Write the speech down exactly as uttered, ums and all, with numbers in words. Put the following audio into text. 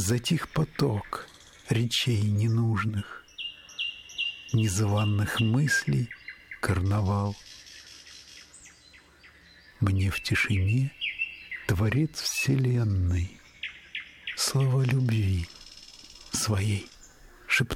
Затих поток речей ненужных, незваных мыслей карнавал. Мне в тишине Творец вселенной слова любви своей